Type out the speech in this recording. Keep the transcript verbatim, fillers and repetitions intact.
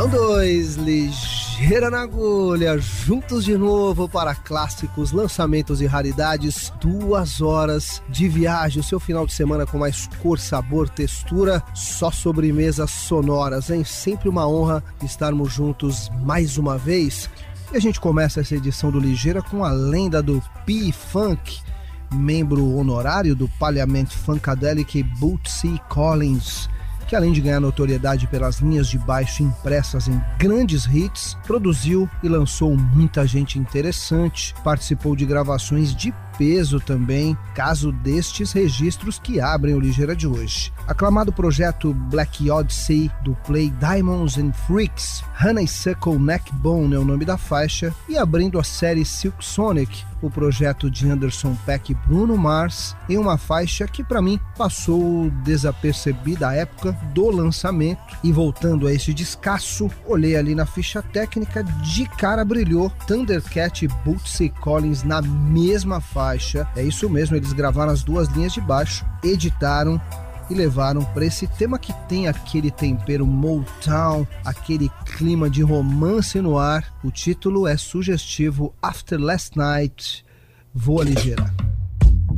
São dois, ligeira na agulha, juntos de novo para clássicos, lançamentos e raridades. Duas horas de viagem, o seu final de semana com mais cor, sabor, textura, só sobremesas sonoras, hein? Sempre uma honra estarmos juntos mais uma vez. E a gente começa essa edição do Ligeira com a lenda do P-Funk, membro honorário do Parliament Funkadelic, Bootsy Collins, que além de ganhar notoriedade pelas linhas de baixo impressas em grandes hits, produziu e lançou muita gente interessante, participou de gravações de peso também, caso destes registros que abrem o Ligeira de hoje. Aclamado projeto Black Odyssey do Play Diamonds and Freaks, Honeysuckle Neckbone é o nome da faixa, e abrindo a série Silk Sonic, o projeto de Anderson .Paak e Bruno Mars, em uma faixa que para mim passou desapercebida à época do lançamento, e voltando a esse descasso, olhei ali na ficha técnica, de cara brilhou Thundercat e Bootsy Collins na mesma faixa. É isso mesmo, eles gravaram as duas linhas de baixo, editaram e levaram para esse tema que tem aquele tempero Motown, aquele clima de romance no ar. O título é sugestivo, After Last Night, Voa Ligeira.